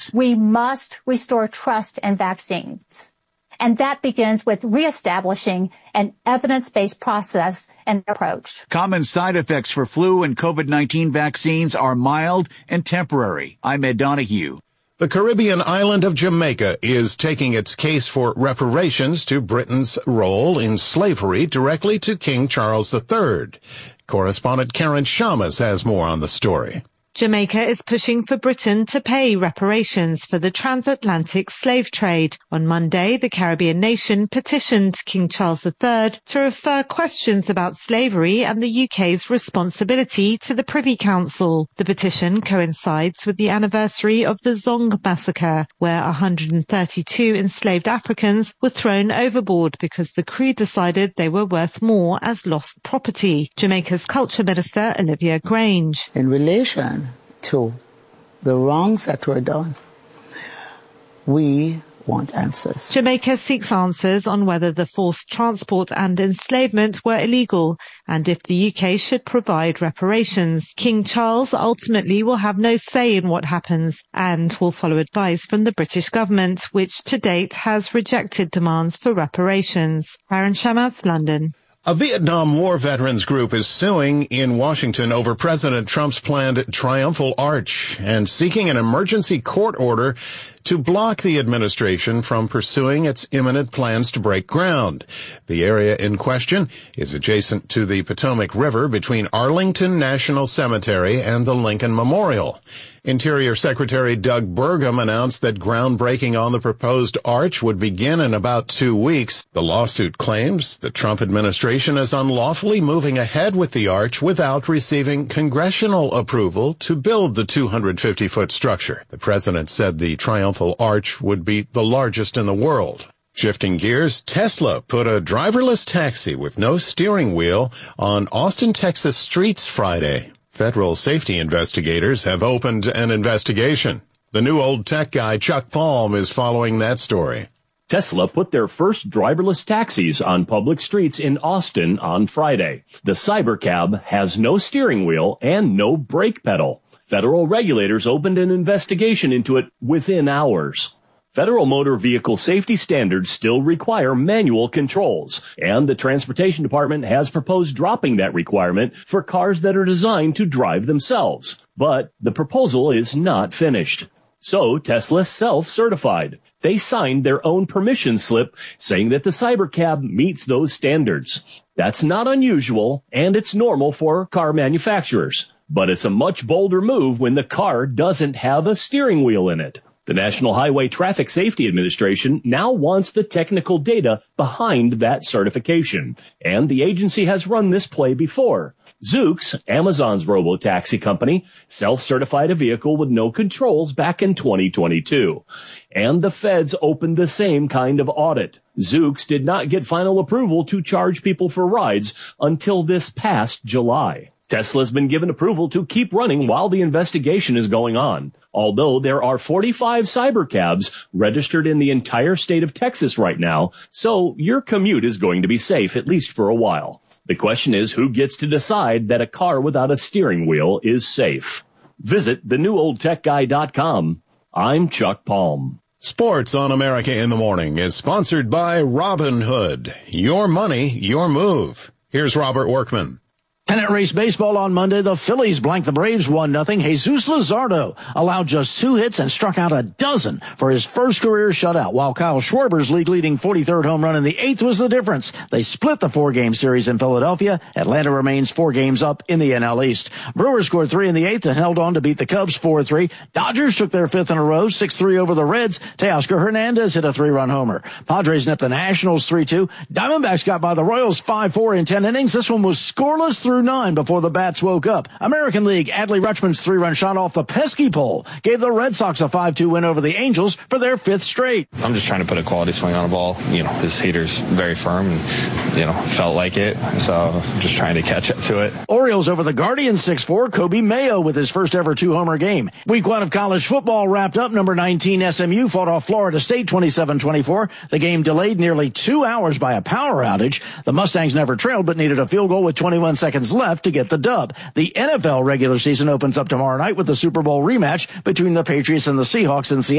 vaccines. We must restore trust in vaccines. And that begins with reestablishing an evidence-based process and approach. Common side effects for flu and COVID-19 vaccines are mild and temporary. I'm Ed Donahue. The Caribbean island of Jamaica is taking its case for reparations to Britain's role in slavery directly to King Charles III. Correspondent Karen Shamas has more on the story. Jamaica is pushing for Britain to pay reparations for the transatlantic slave trade. On Monday, the Caribbean nation petitioned King Charles III to refer questions about slavery and the UK's responsibility to the Privy Council. The petition coincides with the anniversary of the Zong massacre, where 132 enslaved Africans were thrown overboard because the crew decided they were worth more as lost property. Jamaica's Culture Minister, Olivia Grange. In relation to the wrongs that were done, we want answers. Jamaica seeks answers on whether the forced transport and enslavement were illegal and if the UK should provide reparations. King Charles ultimately will have no say in what happens and will follow advice from the British government, which to date has rejected demands for reparations. Karen Shamas, London. A Vietnam War veterans group is suing in Washington over President Trump's planned Triumphal Arch and seeking an emergency court order to block the administration from pursuing its imminent plans to break ground. The area in question is adjacent to the Potomac River between Arlington National Cemetery and the Lincoln Memorial. Interior Secretary Doug Burgum announced that groundbreaking on the proposed arch would begin in about 2 weeks. The lawsuit claims the Trump administration is unlawfully moving ahead with the arch without receiving congressional approval to build the 250-foot structure. The president said the Triumphal Arch would be the largest in the world. Shifting gears, Tesla put a driverless taxi with no steering wheel on Austin, Texas streets Friday. Federal safety investigators have opened an investigation. The new old tech guy, Chuck Palm, is following that story. Tesla put their first driverless taxis on public streets in Austin on Friday. The Cybercab has no steering wheel and no brake pedal. Federal regulators opened an investigation into it within hours. Federal motor vehicle safety standards still require manual controls, and the Transportation Department has proposed dropping that requirement for cars that are designed to drive themselves. But the proposal is not finished. So Tesla self-certified. They signed their own permission slip saying that the Cybercab meets those standards. That's not unusual, and it's normal for car manufacturers. But it's a much bolder move when the car doesn't have a steering wheel in it. The National Highway Traffic Safety Administration now wants the technical data behind that certification, and the agency has run this play before. Zoox, Amazon's robo-taxi company, self-certified a vehicle with no controls back in 2022. And the feds opened the same kind of audit. Zoox did not get final approval to charge people for rides until this past July. Tesla's been given approval to keep running while the investigation is going on. Although there are 45 Cybercabs registered in the entire state of Texas right now, so your commute is going to be safe at least for a while. The question is who gets to decide that a car without a steering wheel is safe. Visit thenewoldtechguy.com. I'm Chuck Palm. Sports on America in the Morning is sponsored by Robinhood. Your money, your move. Here's Robert Workman. Pennant race baseball on Monday. The Phillies blanked the Braves 1-0. Jesus Luzardo allowed just 2 hits and struck out a dozen for his first career shutout, while Kyle Schwarber's league-leading 43rd home run in the 8th was the difference. They split the 4-game series in Philadelphia. Atlanta remains 4 games up in the NL East. Brewers scored 3 in the 8th and held on to beat the Cubs 4-3. Dodgers took their 5th in a row, 6-3 over the Reds. Teoscar Hernandez hit a 3-run homer. Padres nipped the Nationals 3-2. Diamondbacks got by the Royals 5-4 in 10 innings. This one was scoreless through 9 before the bats woke up. American League, Adley Rutschman's 3-run shot off the pesky pole gave the Red Sox a 5-2 win over the Angels for their 5th straight. I'm just trying to put a quality swing on a ball. His heater's very firm and, felt like it. So just trying to catch up to it. Orioles over the Guardians 6-4. Kobe Mayo with his first ever 2-homer game. Week 1 of college football wrapped up. Number 19 SMU fought off Florida State 27-24. The game delayed nearly 2 hours by a power outage. The Mustangs never trailed but needed a field goal with 21 seconds left to get the dub. The NFL regular season opens up tomorrow night with the Super Bowl rematch between the Patriots and the Seahawks in Seattle.